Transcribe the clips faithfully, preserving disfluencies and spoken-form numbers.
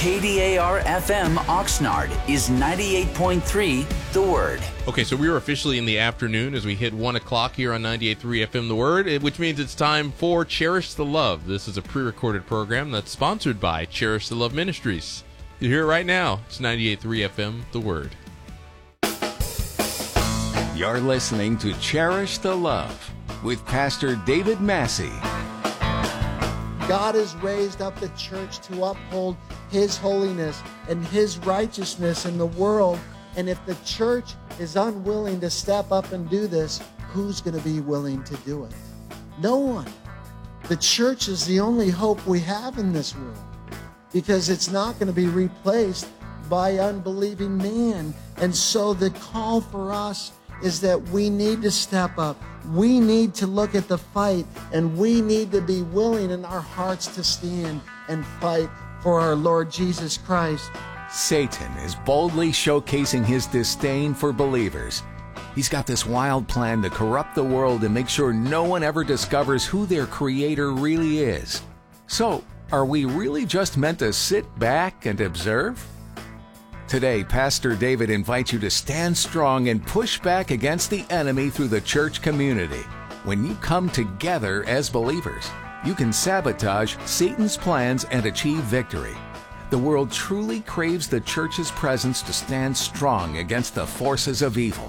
K D A R F M Oxnard is ninety-eight point three The Word. Okay, so we are officially in the afternoon as we hit one o'clock here on ninety-eight point three F M The Word, which means it's time for Cherish the Love. This is a pre-recorded program that's sponsored by Cherish the Love Ministries. You hear it right now. It's ninety-eight point three F M The Word. You're listening to Cherish the Love with Pastor David Massey. God has raised up the church to uphold His holiness and His righteousness in the world. And if the church is unwilling to step up and do this, who's going to be willing to do it? No one. The church is the only hope we have in this world, because it's not going to be replaced by unbelieving man. And so the call for us is that we need to step up. We need to look at the fight, and we need to be willing in our hearts to stand and fight for our Lord Jesus Christ. Satan is boldly showcasing his disdain for believers. He's got this wild plan to corrupt the world and make sure no one ever discovers who their creator really is. So, are we really just meant to sit back and observe? Today, Pastor David invites you to stand strong and push back against the enemy through the church community. When you come together as believers, you can sabotage Satan's plans and achieve victory. The world truly craves the church's presence to stand strong against the forces of evil.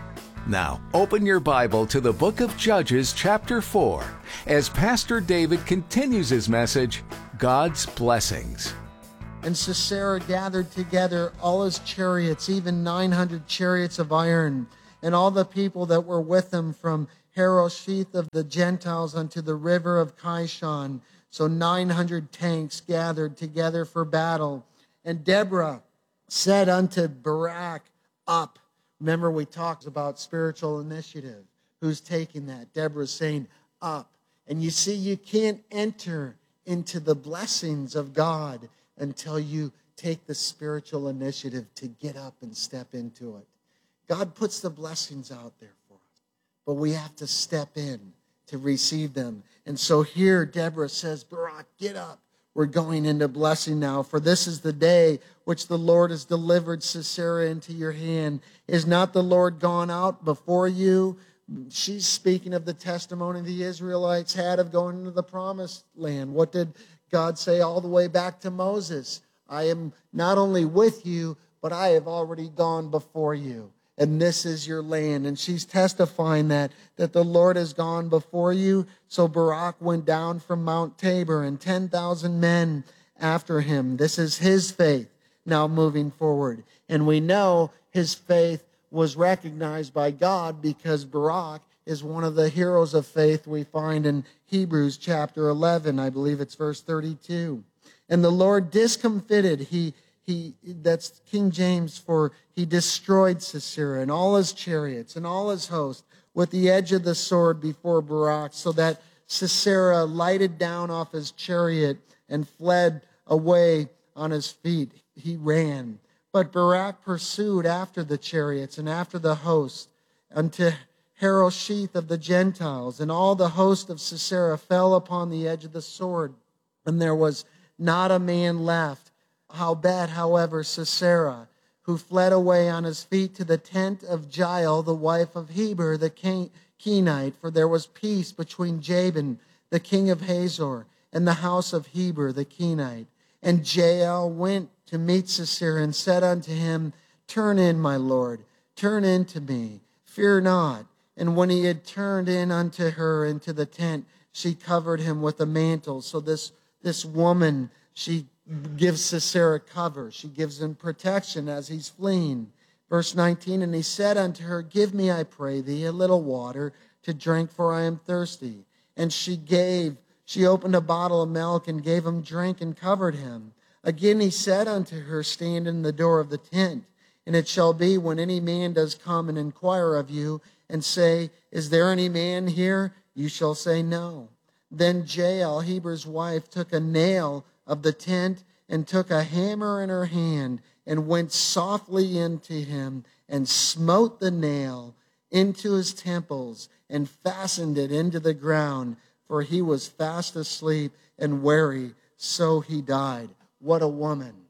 Now, open your Bible to the book of Judges, chapter four, as Pastor David continues his message, God's Blessings. And Sisera gathered together all his chariots, even nine hundred chariots of iron, and all the people that were with him from Harosheth of the Gentiles unto the river of Kishon. So nine hundred tanks gathered together for battle. And Deborah said unto Barak, up. Remember, we talked about spiritual initiative. Who's taking that? Deborah's saying, up. And you see, you can't enter into the blessings of God until you take the spiritual initiative to get up and step into it. God puts the blessings out there for us, but we have to step in to receive them. And so here Deborah says, Barak, get up. We're going into blessing now, for this is the day which the Lord has delivered Sisera into your hand. Is not the Lord gone out before you? She's speaking of the testimony the Israelites had of going into the promised land. What did God say all the way back to Moses? I am not only with you, but I have already gone before you. And this is your land. And she's testifying that, that the Lord has gone before you. So Barak went down from Mount Tabor, and ten thousand men after him. This is his faith now moving forward. And we know his faith was recognized by God, because Barak is one of the heroes of faith we find in Hebrews chapter eleven. I believe it's verse thirty-two. And the Lord discomfited, he He, that's King James for he destroyed Sisera and all his chariots and all his host with the edge of the sword before Barak, so that Sisera lighted down off his chariot and fled away on his feet. He ran. But Barak pursued after the chariots and after the host unto Harosheth of the Gentiles, and all the host of Sisera fell upon the edge of the sword, and there was not a man left. Howbeit, however, Sisera, who fled away on his feet to the tent of Jael, the wife of Heber the Kenite, for there was peace between Jabin, the king of Hazor, and the house of Heber the Kenite. And Jael went to meet Sisera and said unto him, turn in, my lord, turn in to me, fear not. And when he had turned in unto her into the tent, she covered him with a mantle. So this, this woman, she gives Sisera cover. She gives him protection as he's fleeing. Verse nineteen, and he said unto her, give me, I pray thee, a little water to drink, for I am thirsty. And she gave, she opened a bottle of milk and gave him drink and covered him. Again he said unto her, stand in the door of the tent. And it shall be, when any man does come and inquire of you, and say, is there any man here? You shall say, no. Then Jael, Heber's wife, took a nail of the tent and took a hammer in her hand and went softly into him and smote the nail into his temples and fastened it into the ground, for he was fast asleep and weary, so he died. What a woman.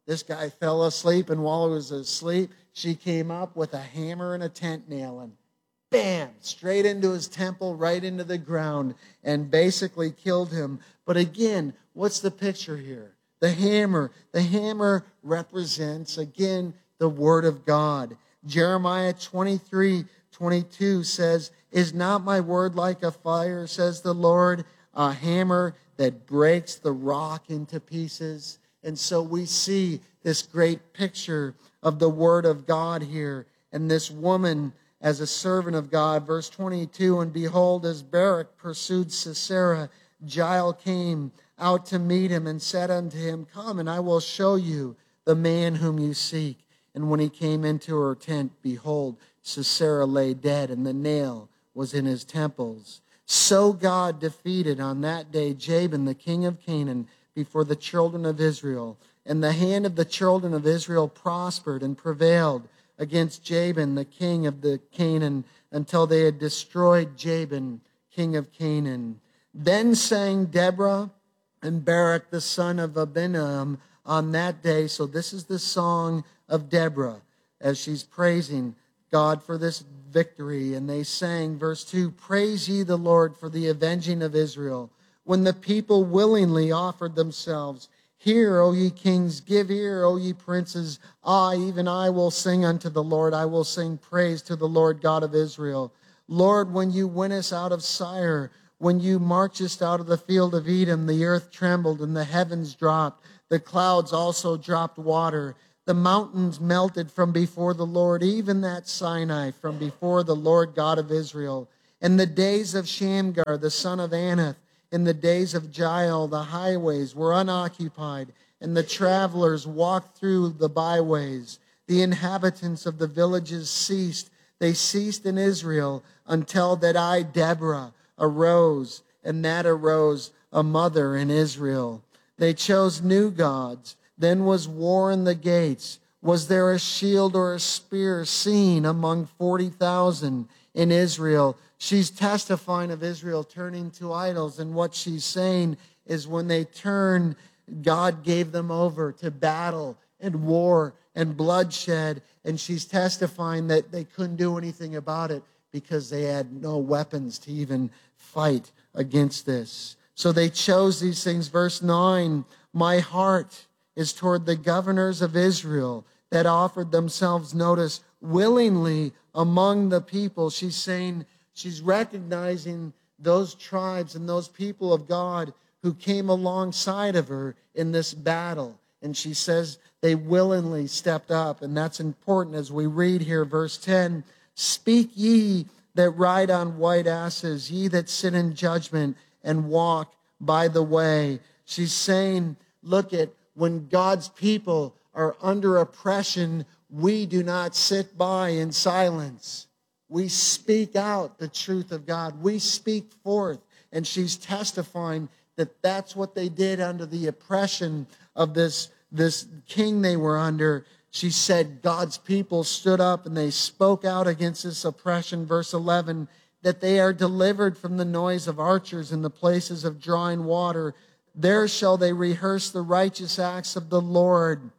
This guy fell asleep, and while he was asleep, she came up with a hammer and a tent nail, and bam, straight into his temple, right into the ground, and basically killed him. But again, what's the picture here? The hammer. The hammer represents, again, the Word of God. Jeremiah twenty-three twenty-two says, "Is not my word like a fire, says the Lord, a hammer that breaks the rock into pieces?" And so we see this great picture of the Word of God here. And this woman, as a servant of God, verse twenty-two, "And behold, as Barak pursued Sisera, Jael came out to meet him and said unto him, Come, and I will show you the man whom you seek. And when he came into her tent, behold, Sisera lay dead, and the nail was in his temples. So God defeated on that day Jabin, the king of Canaan, before the children of Israel. And the hand of the children of Israel prospered and prevailed against Jabin, the king of the Canaan, until they had destroyed Jabin, king of Canaan. Then sang Deborah and Barak, the son of Abinoam, on that day." So this is the song of Deborah as she's praising God for this victory. And they sang, verse two, "Praise ye the Lord for the avenging of Israel, when the people willingly offered themselves. Hear, O ye kings, give ear, O ye princes. I, even I, will sing unto the Lord. I will sing praise to the Lord God of Israel. Lord, when you went us out of Sire, when you marchest out of the field of Edom, the earth trembled and the heavens dropped. The clouds also dropped water. The mountains melted from before the Lord, even that Sinai from before the Lord God of Israel. In the days of Shamgar, the son of Anath, in the days of Jael, the highways were unoccupied, and the travelers walked through the byways. The inhabitants of the villages ceased. They ceased in Israel until that I, Deborah, arose, and that arose a mother in Israel. They chose new gods. Then was war in the gates. Was there a shield or a spear seen among forty thousand in Israel?" She's testifying of Israel turning to idols. And what she's saying is when they turned, God gave them over to battle and war and bloodshed. And she's testifying that they couldn't do anything about it because they had no weapons to even fight against this. So they chose these things. Verse nine, "My heart is toward the governors of Israel that offered themselves," notice, "willingly among the people." She's saying, she's recognizing those tribes and those people of God who came alongside of her in this battle. And she says they willingly stepped up. And that's important as we read here, verse ten, "Speak ye that ride on white asses, ye that sit in judgment and walk by the way." She's saying, look at when God's people are under oppression, we do not sit by in silence. We speak out the truth of God. We speak forth. And she's testifying that that's what they did under the oppression of this, this king they were under. She said God's people stood up and they spoke out against this oppression. Verse eleven, "That they are delivered from the noise of archers in the places of drawing water. There shall they rehearse the righteous acts of the Lord."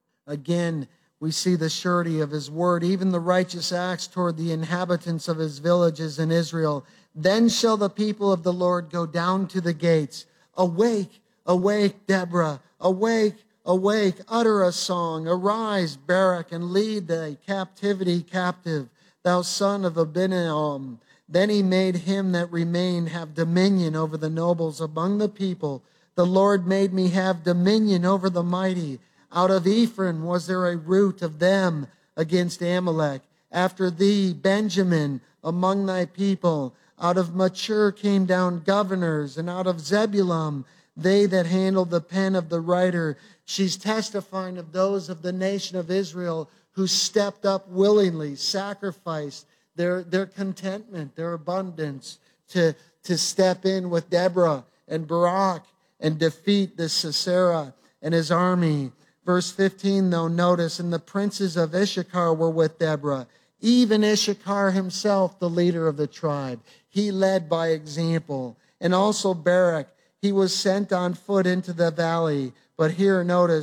Again, we see the surety of his word, even the righteous acts toward the inhabitants of his villages in Israel. "Then shall the people of the Lord go down to the gates. Awake, awake, Deborah, awake, awake, utter a song. Arise, Barak, and lead thy captivity captive, thou son of Abinoam." Then he made him that remained have dominion over the nobles among the people. "The Lord made me have dominion over the mighty. Out of Ephraim was there a root of them against Amalek. After thee, Benjamin, among thy people. Out of Machir came down governors, and out of Zebulun, they that handled the pen of the writer." She's testifying of those of the nation of Israel who stepped up willingly, sacrificed their, their contentment, their abundance, to, to step in with Deborah and Barak and defeat the Sisera and his army. Verse fifteen, though, notice, "And the princes of Issachar were with Deborah, even Issachar himself, the leader of the tribe. He led by example. And also Barak, he was sent on foot into the valley." But here, notice,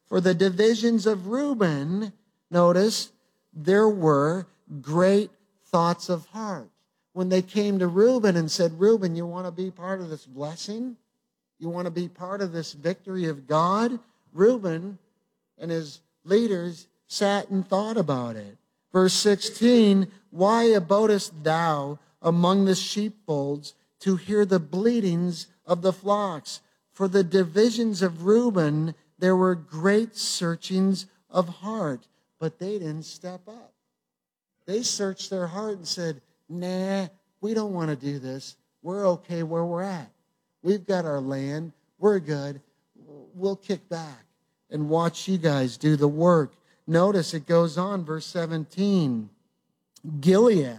For the divisions of Reuben, notice, there were great thoughts of heart. When they came to Reuben and said, Reuben, you want to be part of this blessing? You want to be part of this victory of God? Reuben and his leaders sat and thought about it. Verse sixteen, why abodest thou among the sheepfolds to hear the bleatings of the flocks? For the divisions of Reuben, there were great searchings of heart, but they didn't step up. They searched their heart and said, nah, we don't want to do this. We're okay where we're at. We've got our land. We're good. We'll kick back and watch you guys do the work. Notice it goes on, verse seventeen. Gilead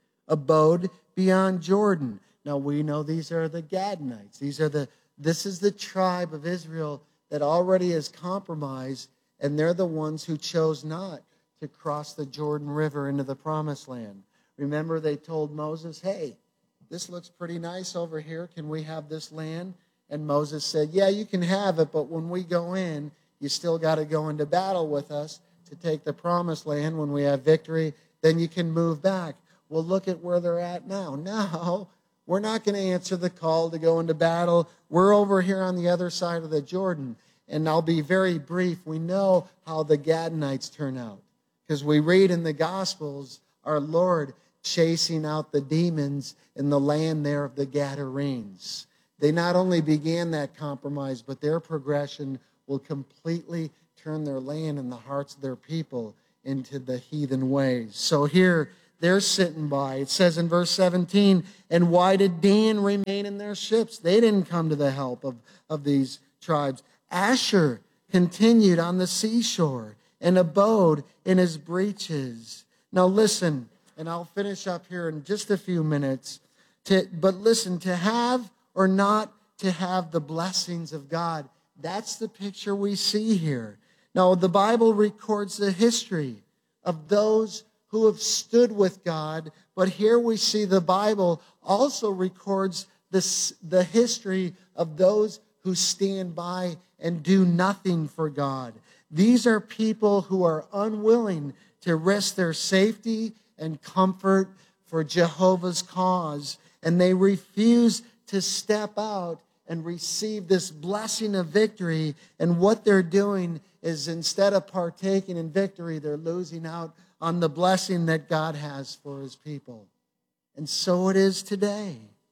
abode beyond Jordan. Now we know these are the Gadonites. These are the, this is the tribe of Israel that already is compromised, and they're the ones who chose not to cross the Jordan River into the promised land. Remember, they told Moses, hey, this looks pretty nice over here. Can we have this land? And Moses said, yeah, you can have it, but when we go in, you still got to go into battle with us to take the promised land. When we have victory, then you can move back. Well, look at where they're at now. No, we're not going to answer the call to go into battle. We're over here on the other side of the Jordan. And I'll be very brief. We know how the Gadonites turn out, because we read in the Gospels our Lord chasing out the demons in the land there of the Gadarenes. They not only began that compromise, but their progression will completely turn their land and the hearts of their people into the heathen ways. So here, they're sitting by. It says in verse seventeen, and why did Dan remain in their ships? They didn't come to the help of, of these tribes. Asher continued on the seashore and abode in his breaches. Now listen, and I'll finish up here in just a few minutes. To, but listen, to have or not to have the blessings of God, that's the picture we see here. Now, the Bible records the history of those who have stood with God, but here we see the Bible also records this, the history of those who stand by and do nothing for God. These are people who are unwilling to risk their safety and comfort for Jehovah's cause, and they refuse to step out and receive this blessing of victory. And what they're doing is, instead of partaking in victory, they're losing out on the blessing that God has for his people. And so it is today.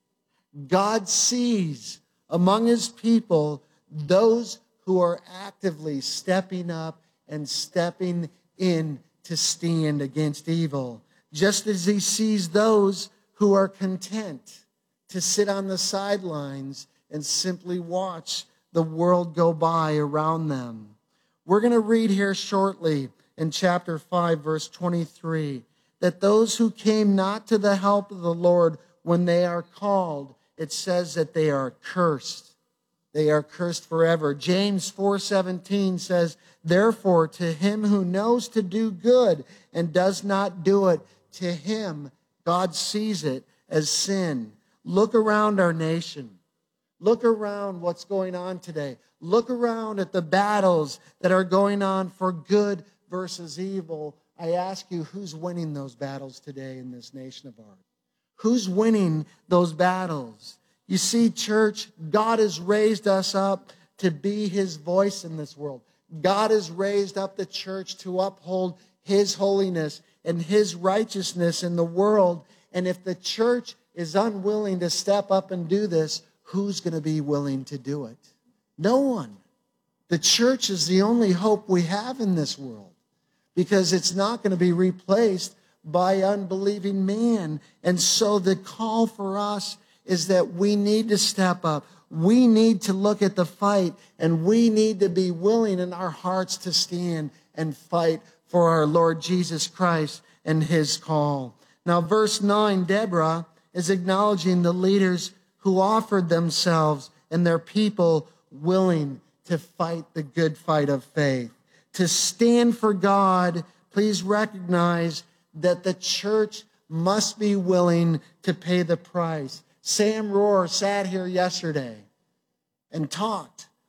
God sees among his people those who are actively stepping up and stepping in to stand against evil, just as he sees those who are content to sit on the sidelines and simply watch the world go by around them. We're going to read here shortly in chapter five, verse twenty-three, that those who came not to the help of the Lord when they are called, it says that they are cursed. They are cursed forever. James four seventeen says, therefore, to him who knows to do good and does not do it, to him God sees it as sin. Look around our nation. Look around what's going on today. Look around at the battles that are going on for good versus evil. I ask you, who's winning those battles today in this nation of ours? Who's winning those battles? You see, church, God has raised us up to be his voice in this world. God has raised up the church to uphold his holiness and his righteousness in the world. And if the church is unwilling to step up and do this, who's going to be willing to do it? No one. The church is the only hope we have in this world, because it's not going to be replaced by unbelieving man. And so the call for us is that we need to step up. We need to look at the fight, and we need to be willing in our hearts to stand and fight for our Lord Jesus Christ and his call. Now, verse nine, Deborah is acknowledging the leaders who offered themselves and their people willing to fight the good fight of faith. To stand for God, please recognize that the church must be willing to pay the price. Sam Rohr sat here yesterday and talked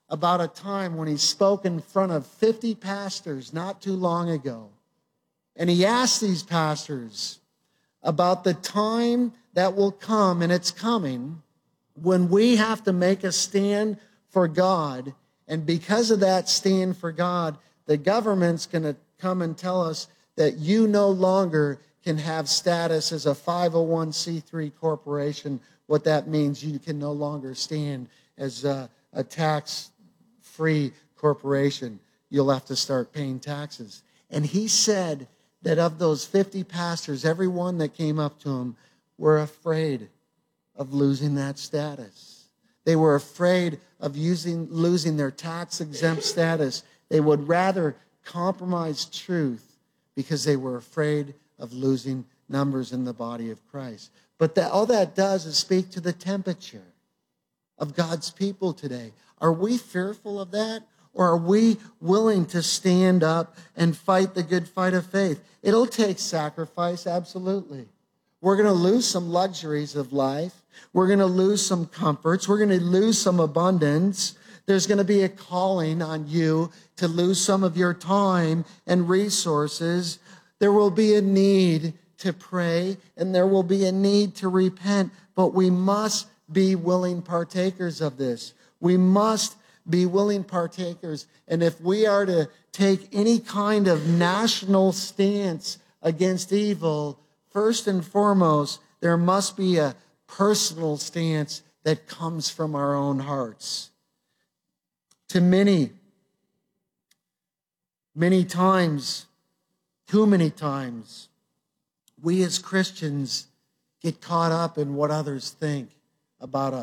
about a time when he spoke in front of fifty pastors not too long ago. And he asked these pastors about the time that will come, and it's coming, when we have to make a stand for God. And because of that stand for God, the government's going to come and tell us that you no longer can have status as a five oh one c three corporation. What that means, you can no longer stand as a, a tax-free corporation. You'll have to start paying taxes. And he said that of those fifty pastors, every one that came up to him were afraid of losing that status. They were afraid of using, losing their tax-exempt status. They would rather compromise truth because they were afraid of losing numbers in the body of Christ. But that, all that does is speak to the temperature of God's people today. Are we fearful of that? Or are we willing to stand up and fight the good fight of faith? It'll take sacrifice, absolutely. We're going to lose some luxuries of life. We're going to lose some comforts. We're going to lose some abundance. There's going to be a calling on you to lose some of your time and resources. There will be a need to pray, and there will be a need to repent, but we must be willing partakers of this. We must be willing partakers. And if we are to take any kind of national stance against evil, first and foremost, there must be a personal stance that comes from our own hearts. To many, many times, too many times, we as Christians get caught up in what others think about us.